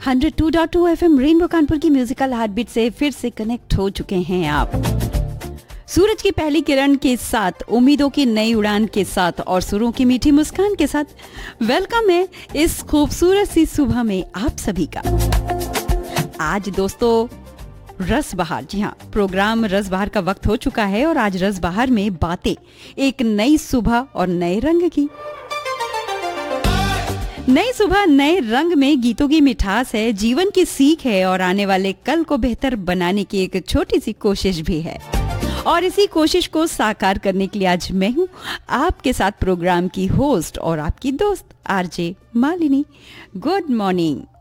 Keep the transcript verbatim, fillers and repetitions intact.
Hundred two point two FM rainbow Kanpur की musical heartbeat से फिर से कनेक्ट हो चुके हैं आप। सूरज की पहली किरण के साथ, उम्मीदों की नई उड़ान के साथ और सुरों की मीठी मुस्कान के साथ वेलकम है इस खूबसूरत सी सुबह में आप सभी का। आज दोस्तों रस बहार, जी हाँ, प्रोग्राम रस बहार का वक्त हो चुका है और आज रस बहार में बातें एक नई सुबह और नए रंग की। नई सुबह नए रंग में गीतों की मिठास है, जीवन की सीख है और आने वाले कल को बेहतर बनाने की एक छोटी सी कोशिश भी है। और इसी कोशिश को साकार करने के लिए आज मैं हूँ आपके साथ प्रोग्राम की होस्ट और आपकी दोस्त आरजे मालिनी। Good morning.